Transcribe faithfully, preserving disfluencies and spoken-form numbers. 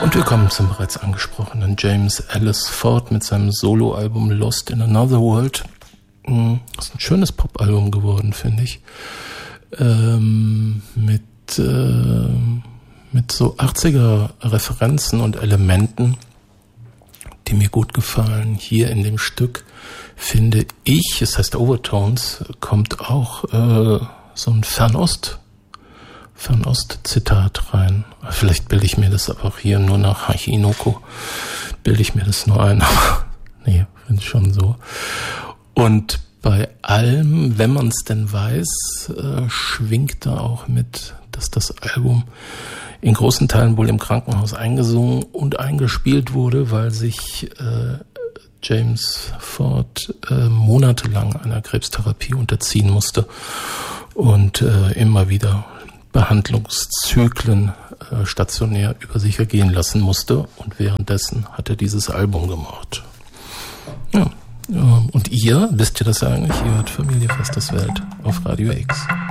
Und wir kommen zum bereits angesprochenen James Ellis Ford mit seinem Soloalbum Lost in Another World. Das ist ein schönes Popalbum geworden, finde ich. Ähm, mit, äh, mit so achtziger Referenzen und Elementen, die mir gut gefallen. Hier in dem Stück finde ich, es heißt Overtones, kommt auch äh, so ein Fernost Fernost-Zitat rein. Vielleicht bilde ich mir das aber auch hier nur nach Hachinoko. Bilde ich mir das nur ein. Nee, finde ich schon so. Und bei allem, wenn man es denn weiß, äh, schwingt da auch mit, dass das Album in großen Teilen wohl im Krankenhaus eingesungen und eingespielt wurde, weil sich äh, James Ford äh, monatelang einer Krebstherapie unterziehen musste und äh, immer wieder Behandlungszyklen äh, stationär über sich ergehen lassen musste. Und währenddessen hat er dieses Album gemacht. Ja, äh, und ihr, wisst ihr das eigentlich? Ihr hört Familie Fast das Welt auf Radio X.